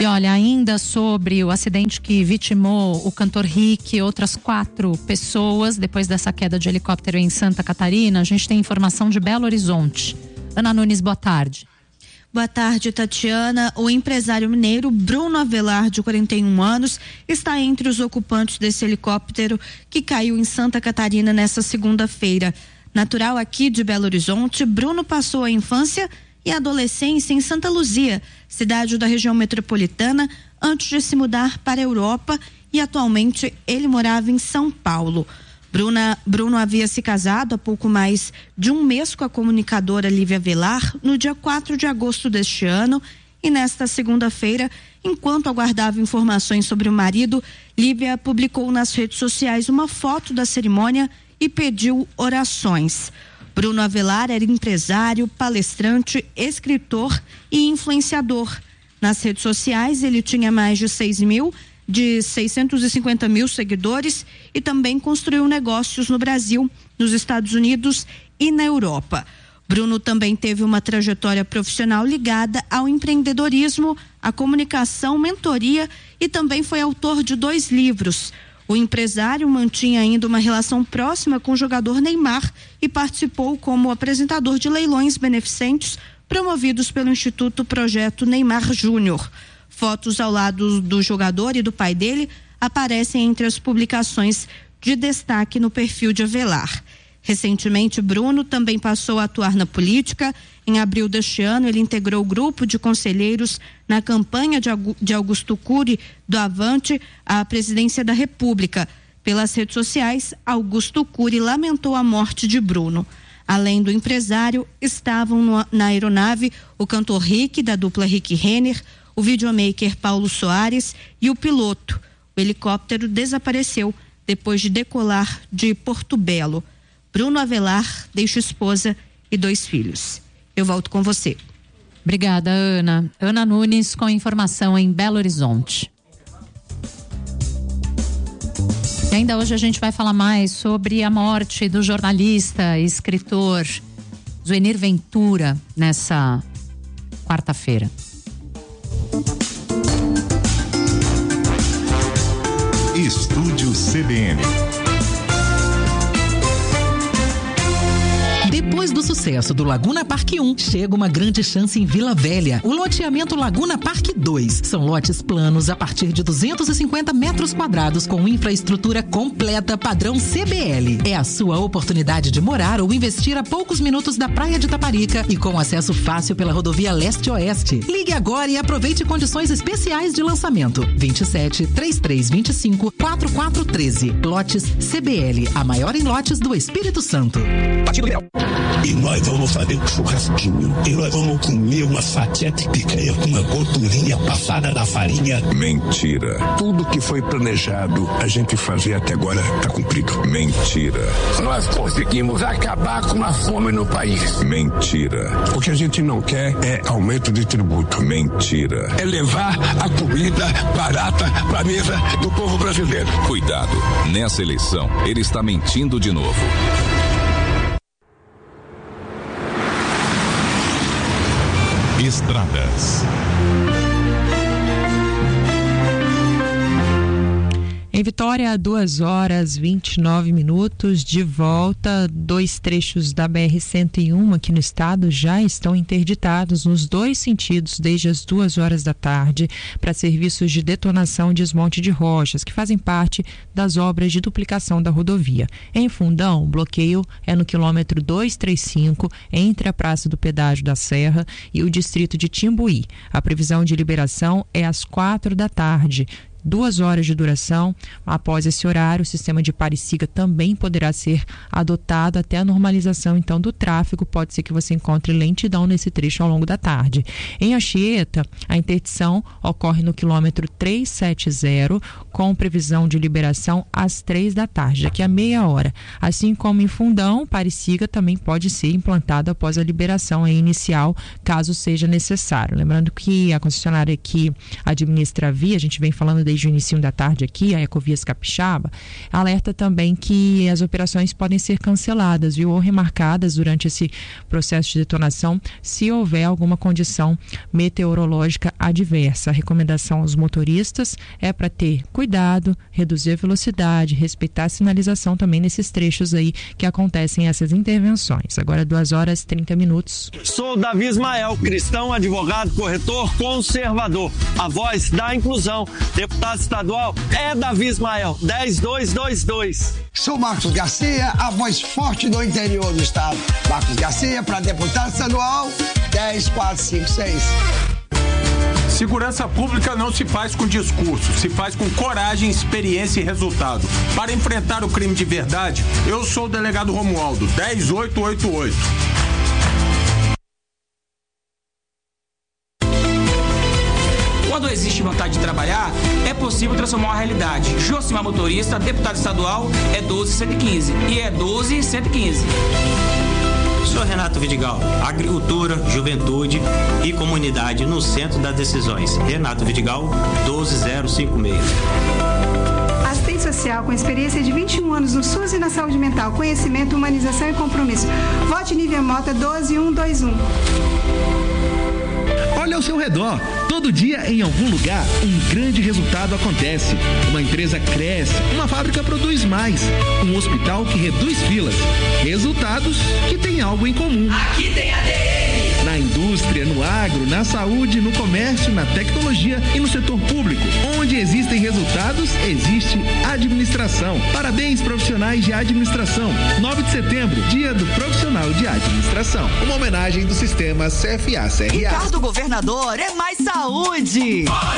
E olha, ainda sobre o acidente que vitimou o cantor Rick e outras 4 pessoas depois dessa queda de helicóptero em Santa Catarina, a gente tem informação de Belo Horizonte. Ana Nunes, boa tarde. Boa tarde, Tatiana. O empresário mineiro Bruno Avelar, de 41 anos, está entre os ocupantes desse helicóptero que caiu em Santa Catarina nesta segunda-feira. Natural aqui de Belo Horizonte, Bruno passou a infância e a adolescência em Santa Luzia, cidade da região metropolitana, antes de se mudar para a Europa, e atualmente ele morava em São Paulo. Bruno havia se casado há pouco mais de um mês com a comunicadora Lívia Avelar no dia 4 de agosto deste ano, e nesta segunda-feira, enquanto aguardava informações sobre o marido, Lívia publicou nas redes sociais uma foto da cerimônia e pediu orações. Bruno Avelar era empresário, palestrante, escritor e influenciador. Nas redes sociais ele tinha mais de 650 mil seguidores e também construiu negócios no Brasil, nos Estados Unidos e na Europa. Bruno também teve uma trajetória profissional ligada ao empreendedorismo, à comunicação, mentoria e também foi autor de 2 livros. O empresário mantinha ainda uma relação próxima com o jogador Neymar e participou como apresentador de leilões beneficentes promovidos pelo Instituto Projeto Neymar Júnior. Fotos ao lado do jogador e do pai dele aparecem entre as publicações de destaque no perfil de Avelar. Recentemente, Bruno também passou a atuar na política. Em abril deste ano, ele integrou o grupo de conselheiros na campanha de Augusto Cury do Avante à presidência da República. Pelas redes sociais, Augusto Cury lamentou a morte de Bruno. Além do empresário, estavam na aeronave o cantor Rick, da dupla Rick Renner, o videomaker Paulo Soares e o piloto. O helicóptero desapareceu depois de decolar de Porto Belo. Bruno Avelar deixa esposa e 2 filhos. Eu volto com você. Obrigada, Ana. Ana Nunes com informação em Belo Horizonte. E ainda hoje a gente vai falar mais sobre a morte do jornalista e escritor Zuenir Ventura nessa quarta-feira. Estúdio CBN. Depois do sucesso do Laguna Parque 1, chega uma grande chance em Vila Velha. O loteamento Laguna Parque 2. São lotes planos a partir de 250 metros quadrados com infraestrutura completa padrão CBL. É a sua oportunidade de morar ou investir a poucos minutos da Praia de Taparica e com acesso fácil pela rodovia Leste-Oeste. Ligue agora e aproveite condições especiais de lançamento. 27 3325 4413. Lotes CBL, a maior em lotes do Espírito Santo. Partido Liberal. E nós vamos fazer um churrasquinho. E nós vamos comer uma fatia de picanha com uma gordurinha passada na farinha. Mentira. Tudo que foi planejado a gente fazer até agora está cumprido. Mentira. Nós conseguimos acabar com a fome no país. Mentira. O que a gente não quer é aumento de tributo. Mentira. É levar a comida barata para a mesa do povo brasileiro. Cuidado. Nessa eleição, ele está mentindo de novo. Estradas. Em Vitória, 2h29, de volta. 2 trechos da BR-101 aqui no estado já estão interditados nos 2 sentidos desde as 2h da tarde para serviços de detonação e desmonte de rochas, que fazem parte das obras de duplicação da rodovia. Em Fundão, o bloqueio é no quilômetro 235, entre a Praça do Pedágio da Serra e o distrito de Timbuí. A previsão de liberação é às 4 da tarde. 2 horas de duração. Após esse horário, o sistema de pare-siga também poderá ser adotado até a normalização, então, do tráfego. Pode ser que você encontre lentidão nesse trecho ao longo da tarde. Em Anchieta, a interdição ocorre no quilômetro 370, com previsão de liberação às 3 da tarde, daqui a meia hora. Assim como em Fundão, pare-siga também pode ser implantado após a liberação inicial, caso seja necessário. Lembrando que a concessionária que administra a via, a gente vem falando desde desde o início da tarde aqui, a Ecovias Capixaba, alerta também que as operações podem ser canceladas, viu, ou remarcadas durante esse processo de detonação, se houver alguma condição meteorológica adversa. A recomendação aos motoristas é para ter cuidado, reduzir a velocidade, respeitar a sinalização também nesses trechos aí que acontecem essas intervenções. Agora 2h30. Sou Davi Ismael, cristão, advogado, corretor, conservador. A voz da inclusão. Deputado estadual é Davi Ismael, 10222. Sou Marcos Garcia, a voz forte do interior do estado. Marcos Garcia para deputado estadual, 10456. Segurança pública não se faz com discurso, se faz com coragem, experiência e resultado. Para enfrentar o crime de verdade, eu sou o delegado Romualdo, 10888. Quando existe vontade de trabalhar, é possível transformar uma realidade. Josimar Motorista, deputado estadual, é 12115 e é 12115. Sou Renato Vidigal, agricultura, juventude e comunidade no centro das decisões. Renato Vidigal, 12056. Assistente social com experiência de 21 anos no SUS e na saúde mental, conhecimento, humanização e compromisso. Vote Nívia Mota, 12121. Olha ao seu redor. Todo dia, em algum lugar, um grande resultado acontece. Uma empresa cresce, uma fábrica produz mais, um hospital que reduz filas. Resultados que têm algo em comum. Aqui tem ADM. Na indústria, no agro, na saúde, no comércio, na tecnologia e no setor público. Onde existem resultados, existe administração. Parabéns, profissionais de administração. 9 de setembro, dia do profissional de administração. Uma homenagem do sistema CFA-CRA. Ricardo Governador é mais saúde.